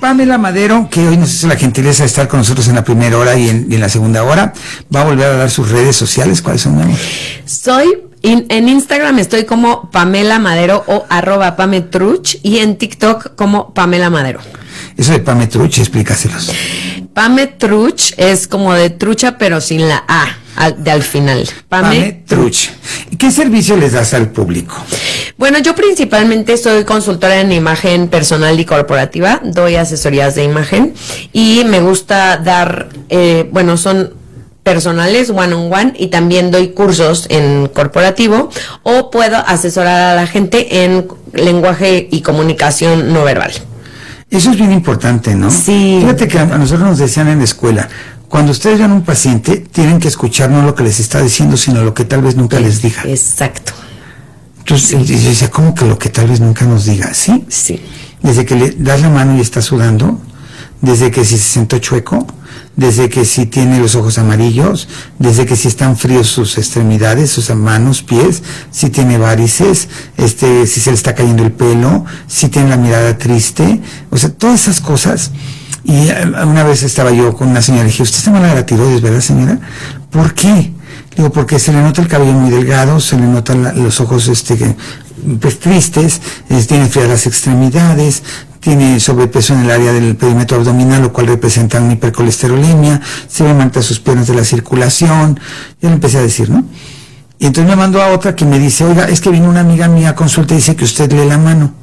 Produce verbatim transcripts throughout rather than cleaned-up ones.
Pamela Madero, que hoy nos hizo la gentileza de estar con nosotros en la primera hora y en, y en la segunda hora, va a volver a dar sus redes sociales. ¿Cuáles son, mi amor? Soy, in, en Instagram estoy como Pamela Madero o arroba Pametruch, y en TikTok como Pamela Madero. Eso de Pametruch, explícaselos. Pametruch es como de trucha, pero sin la A al, de al final. Pametruch. ¿Y qué servicio les das al público? Bueno, yo principalmente soy consultora en imagen personal y corporativa, doy asesorías de imagen y me gusta dar, eh, bueno, son personales, one on one, y también doy cursos en corporativo, o puedo asesorar a la gente en lenguaje y comunicación no verbal. Eso es bien importante, ¿no? Sí. Fíjate que a nosotros nos decían en la escuela, cuando ustedes vean un paciente, tienen que escuchar no lo que les está diciendo, sino lo que tal vez nunca les diga. Exacto. Entonces, sí. Yo decía, ¿cómo que lo que tal vez nunca nos diga? Sí. Sí. Desde que le das la mano y está sudando, desde que si se sentó chueco, desde que si tiene los ojos amarillos, desde que si están fríos sus extremidades, sus manos, pies, si tiene varices, este, si se le está cayendo el pelo, si tiene la mirada triste, o sea, todas esas cosas. Y una vez estaba yo con una señora y dije, ¿usted está mala de la tiroides, verdad, señora? ¿Por qué? Digo, porque se le nota el cabello muy delgado, se le notan la, los ojos este, pues, tristes, eh, tiene frías las extremidades, tiene sobrepeso en el área del perímetro abdominal, lo cual representa una hipercolesterolemia, se le mancha sus piernas de la circulación. Yo le empecé a decir, ¿no? Y entonces me mandó a otra que me dice, oiga, es que vino una amiga mía a consulta y dice que usted lee la mano.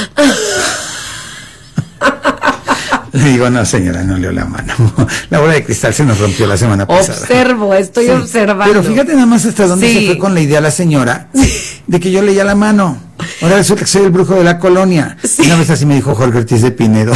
Le digo, no, señora, no leo la mano. La bola de cristal se nos rompió la semana pasada. Observo, estoy sí, observando. Pero fíjate nada más hasta dónde sí. se fue con la idea la señora de que yo leía la mano. Ahora resulta que soy el brujo de la colonia. Sí. Una vez así me dijo Jorge Ortiz de Pinedo.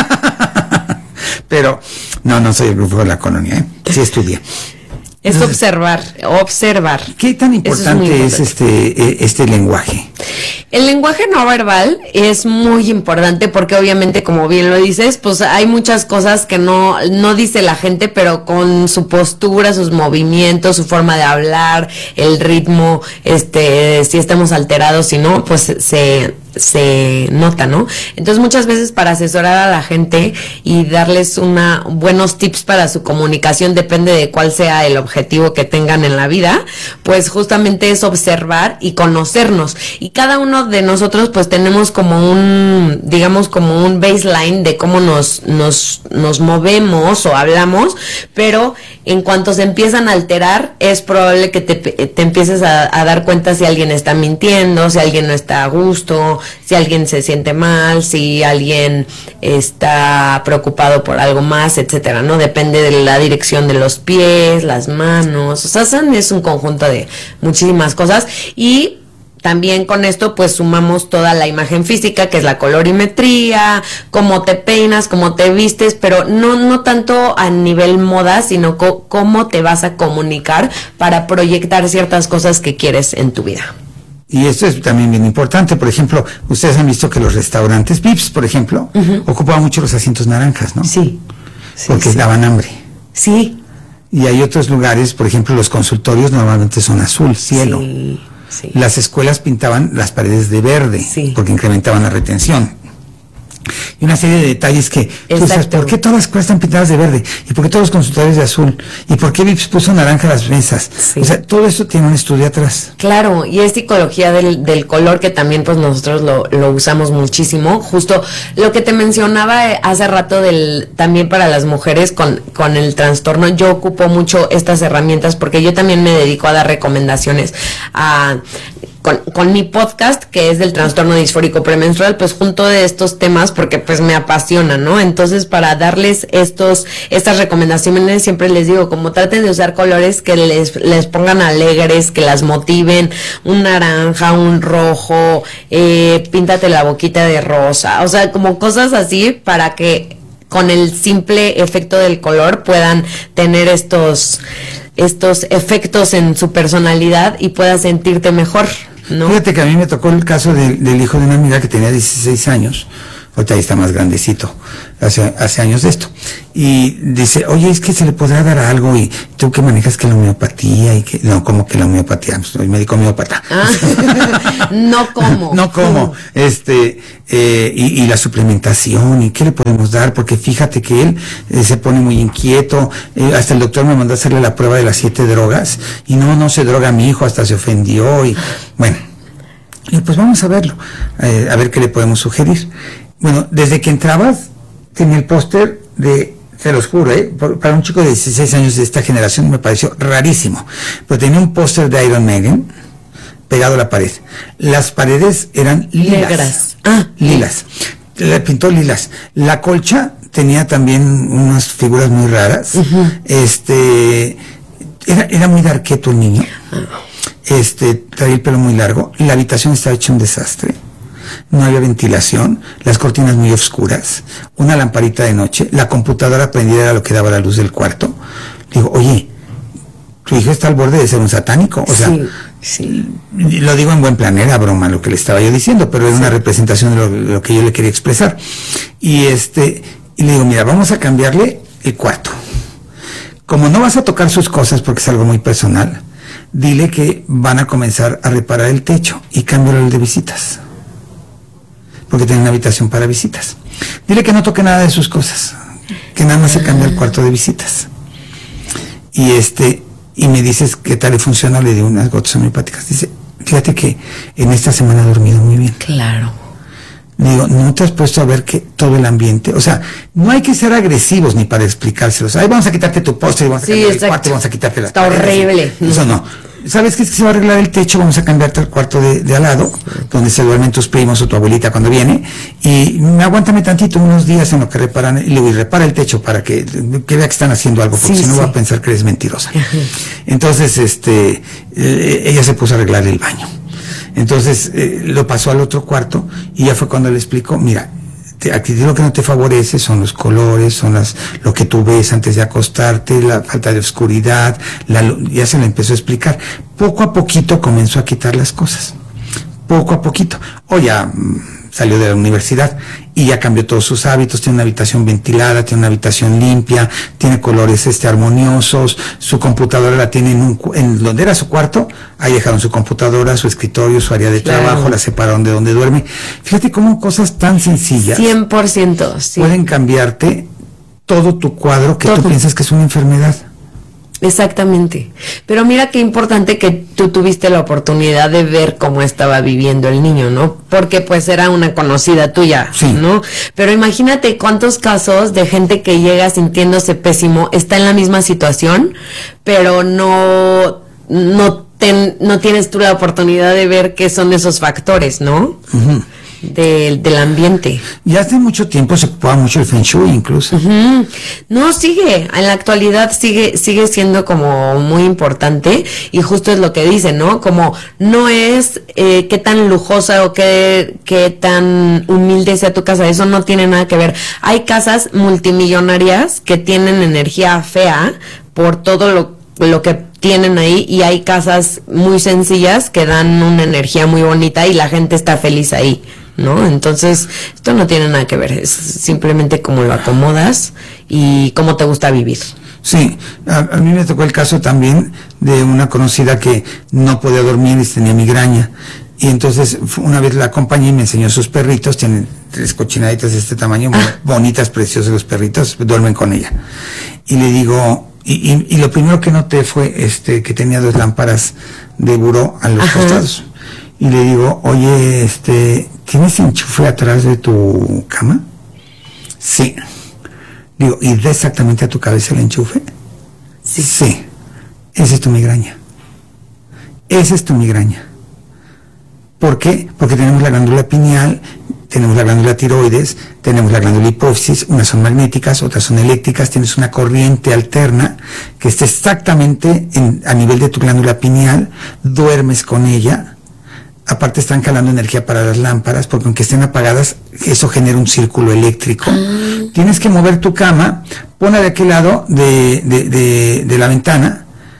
Pero, no, no soy el brujo de la colonia, ¿eh? Sí estudié. Es Entonces, observar, observar. ¿Qué tan importante es, es, es este, este lenguaje? El lenguaje no verbal es muy importante porque obviamente, como bien lo dices, pues hay muchas cosas que no, no dice la gente, pero con su postura, sus movimientos, su forma de hablar, el ritmo, este, si estamos alterados, si no, pues se... se nota, ¿no? Entonces muchas veces para asesorar a la gente y darles una buenos tips para su comunicación, depende de cuál sea el objetivo que tengan en la vida, pues justamente es observar y conocernos, y cada uno de nosotros pues tenemos como un, digamos como un baseline de cómo nos, nos, nos movemos o hablamos, pero en cuanto se empiezan a alterar es probable que te, te empieces a, a dar cuenta si alguien está mintiendo, si alguien no está a gusto, si alguien se siente mal, si alguien está preocupado por algo más, etcétera, ¿no? Depende de la dirección de los pies, las manos, o sea, es un conjunto de muchísimas cosas. Y también con esto pues sumamos toda la imagen física, que es la colorimetría, cómo te peinas, cómo te vistes, pero no, no tanto a nivel moda, sino co- cómo te vas a comunicar para proyectar ciertas cosas que quieres en tu vida. Y esto es también bien importante. Por ejemplo, ustedes han visto que los restaurantes Vips, por ejemplo, uh-huh. ocupaban mucho los asientos naranjas, ¿no? Sí. sí Porque sí. daban hambre. Sí. Y hay otros lugares, por ejemplo, los consultorios normalmente son azul, cielo. Sí, sí. Las escuelas pintaban las paredes de verde, sí. porque incrementaban la retención. Y una serie de detalles que, tú sabes, ¿por qué todas las escuelas están pintadas de verde? ¿Y por qué todos los consultorios de azul? ¿Y por qué Vips puso naranja las mesas? Sí. O sea, todo esto tiene un estudio atrás. Claro, y es psicología del, del color, que también pues nosotros lo, lo usamos muchísimo. Justo lo que te mencionaba hace rato del también para las mujeres con, con el trastorno, yo ocupo mucho estas herramientas porque yo también me dedico a dar recomendaciones a... Con, con mi podcast, que es del trastorno disfórico premenstrual, pues junto de estos temas porque pues me apasiona, ¿no? Entonces, para darles estos estas recomendaciones, siempre les digo, como traten de usar colores que les, les pongan alegres, que las motiven, un naranja, un rojo, eh, píntate la boquita de rosa, o sea, como cosas así para que con el simple efecto del color puedan tener estos, estos efectos en su personalidad y puedas sentirte mejor, ¿no? Fíjate que a mí me tocó el caso de, del hijo de una amiga que tenía dieciséis años, ahorita ya está más grandecito, hace, hace años de esto, y dice, oye, es que se le podrá dar algo, y tú que manejas que la homeopatía, y que, no, como que la homeopatía, soy médico homeópata. Ah, no como. No como, este, eh, y, y la suplementación, y qué le podemos dar, porque fíjate que él eh, se pone muy inquieto, eh, hasta el doctor me mandó a hacerle la prueba de las siete drogas, y no, no se droga mi hijo, hasta se ofendió, y bueno, y pues vamos a verlo, eh, a ver qué le podemos sugerir. Bueno, desde que entrabas, tenía el póster de, te los juro, ¿eh? Por, para un chico de dieciséis años de esta generación me pareció rarísimo, pero tenía un póster de Iron Maiden pegado a la pared. Las paredes eran lilas. Negras. Ah, lilas. Le pintó lilas. La colcha tenía también unas figuras muy raras. Uh-huh. Este, era, era muy darqueto el niño. Este, traía el pelo muy largo. La habitación estaba hecha un desastre. No había ventilación, las cortinas muy oscuras, una lamparita de noche, la computadora prendida era lo que daba la luz del cuarto. Digo, oye, tu hijo está al borde de ser un satánico. O sea, sí, sí. Lo digo en buen plan, era broma lo que le estaba yo diciendo, pero era sí. una representación de lo, lo que yo le quería expresar. Y este, y le digo, mira, vamos a cambiarle el cuarto. Como no vas a tocar sus cosas porque es algo muy personal, dile que van a comenzar a reparar el techo y cámbialo el de visitas. Porque tiene una habitación para visitas. Dile que no toque nada de sus cosas, que nada más se cambia el cuarto de visitas. Y este, y me dices qué tal le funciona, le di unas gotas homeopáticas. Dice, fíjate que en esta semana ha dormido muy bien. Claro. Le digo, ¿no te has puesto a ver que todo el ambiente? O sea, no hay que ser agresivos ni para explicárselos. Ahí vamos a quitarte tu postre, vamos a sí, cambiar exacto. el cuarto, vamos a quitarte las Está paredes. Horrible. Eso no. ¿Sabes qué es que se va a arreglar el techo? Vamos a cambiarte el cuarto de, de al lado, donde se duermen tus primos o tu abuelita cuando viene, y aguántame tantito, unos días en lo que reparan, y luego y repara el techo para que, que vea que están haciendo algo, porque sí, si no sí. va a pensar que eres mentirosa. Entonces, este, eh, ella se puso a arreglar el baño. Entonces, eh, lo pasó al otro cuarto, y ya fue cuando le explicó, mira, te, a ti lo que no te favorece son los colores, son las, lo que tú ves antes de acostarte, la falta de oscuridad, la, ya se le empezó a explicar. Poco a poquito comenzó a quitar las cosas. Poco a poquito. O ya mmm, salió de la universidad y ya cambió todos sus hábitos, tiene una habitación ventilada, tiene una habitación limpia, tiene colores este armoniosos, su computadora la tiene en, un, en donde era su cuarto, ahí dejaron su computadora, su escritorio, su área de claro. trabajo, la separaron de donde duerme. Fíjate cómo cosas tan sencillas cien por ciento sí. pueden cambiarte todo tu cuadro que todo. Tú piensas que es una enfermedad. Exactamente. Pero mira qué importante que tú tuviste la oportunidad de ver cómo estaba viviendo el niño, ¿no? Porque pues era una conocida tuya, sí. ¿no? Pero imagínate cuántos casos de gente que llega sintiéndose pésimo, está en la misma situación, pero no, no, ten, no tienes tú la oportunidad de ver qué son esos factores, ¿no? Uh-huh. Del, del ambiente. Ya hace mucho tiempo se ocupaba mucho el Feng Shui incluso. Uh-huh. No, sigue, en la actualidad sigue sigue siendo como muy importante y justo es lo que dice, ¿no? Como no es eh, qué tan lujosa o qué, qué tan humilde sea tu casa, eso no tiene nada que ver. Hay casas multimillonarias que tienen energía fea por todo lo, lo que tienen ahí y hay casas muy sencillas que dan una energía muy bonita y la gente está feliz ahí, ¿no? Entonces, esto no tiene nada que ver, es simplemente cómo lo acomodas y cómo te gusta vivir. Sí, a, a mí me tocó el caso también de una conocida que no podía dormir y tenía migraña. Y entonces una vez la acompañé y me enseñó sus perritos, tienen tres cochinaditas de este tamaño, ah. bonitas, preciosas los perritos, duermen con ella. Y le digo, y, y, y lo primero que noté fue este que tenía dos lámparas de buró a los Ajá. costados. Y le digo, oye, este, ¿tienes enchufe atrás de tu cama? Sí. Digo, ¿y da exactamente a tu cabeza el enchufe? Sí. Sí. Esa es tu migraña. Esa es tu migraña. ¿Por qué? Porque tenemos la glándula pineal, tenemos la glándula tiroides, tenemos la glándula hipófisis, unas son magnéticas, otras son eléctricas, tienes una corriente alterna que está exactamente en, a nivel de tu glándula pineal, duermes con ella, aparte están jalando energía para las lámparas, porque aunque estén apagadas, eso genera un círculo eléctrico. Mm. Tienes que mover tu cama, ponla de aquel lado de, de, de, de la ventana,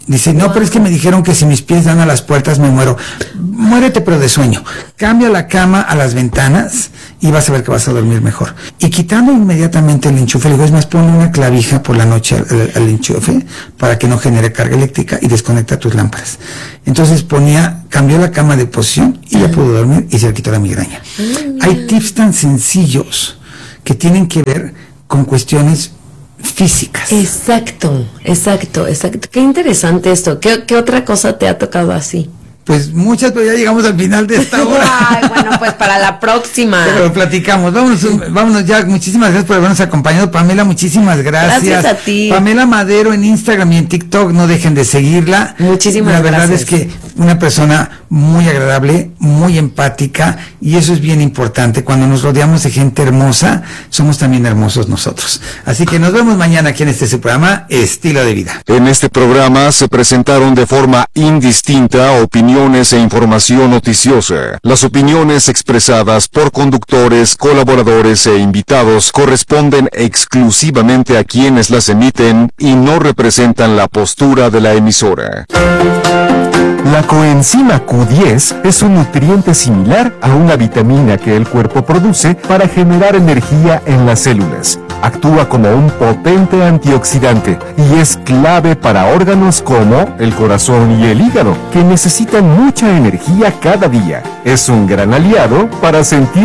Dice, no, Wow. pero es que me dijeron que si mis pies dan a las puertas me muero. Muérete, pero de sueño. Cambia la cama a las ventanas y vas a ver que vas a dormir mejor. Y quitando inmediatamente el enchufe, le digo, es más, ponle una clavija por la noche al, al enchufe para que no genere carga eléctrica y desconecta tus lámparas. Entonces ponía, cambió la cama de posición y ya pudo dormir y se le quitó la migraña. Hay tips tan sencillos que tienen que ver con cuestiones físicas. Exacto, exacto, exacto. Qué interesante esto. ¿Qué, qué otra cosa te ha tocado así? Pues muchas, pero ya llegamos al final de esta hora. Ay, bueno, pues para la próxima. Pero platicamos, vámonos, vámonos ya, muchísimas gracias por habernos acompañado, Pamela, muchísimas gracias. Gracias a ti. Pamela Madero en Instagram y en TikTok, no dejen de seguirla. Muchísimas La verdad gracias. es que una persona muy agradable, muy empática, y eso es bien importante. Cuando nos rodeamos de gente hermosa, somos también hermosos nosotros. Así que nos vemos mañana aquí en este su programa, Estilo de Vida. En este programa se presentaron de forma indistinta opiniones e información noticiosa. Las opiniones expresadas por conductores, colaboradores e invitados corresponden exclusivamente a quienes las emiten y no representan la postura de la emisora. La coenzima Q diez es un nutriente similar a una vitamina que el cuerpo produce para generar energía en las células. Actúa como un potente antioxidante y es clave para órganos como el corazón y el hígado, que necesitan mucha energía cada día. Es un gran aliado para sentir